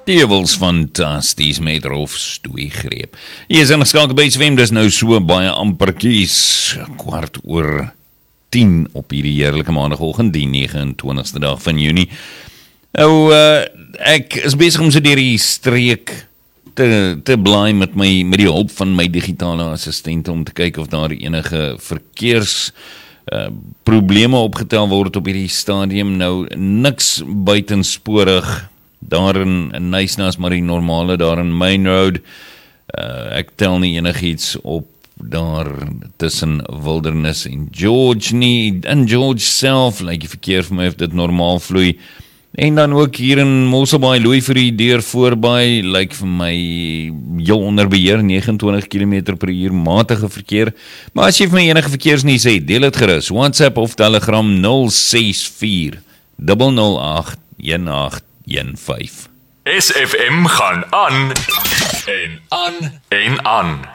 Die was fantasties met Rolf Stoeigreep. Jy is ingeskakel by SWM, dis nou so baie ampertjies, 10:15 op hierdie heerlike maandagoggend, die 29ste dag van Junie. Nou, ek is besig om so deur die streek te blaai met die hulp van my digitale assistente om te kyk of daar enige probleme opgetel word op hierdie stadium. Nou, niks buitensporig. Daar in Nyasna is maar die normale, daar in Main Road. Ek tel nie enigiets op daar tussen Wildernis en George nie. In George self, die verkeer vir my of dit normaal vloei. En dan ook hier in Mosselbaai, Louis vir die deur voorbij, vir my heel onder beheer, 29 km/h, matige verkeer. Maar as jy vir my enige verkeersnuus het, deel het gerus. WhatsApp of Telegram 064 008 1815. SFM gaan aan en aan en aan.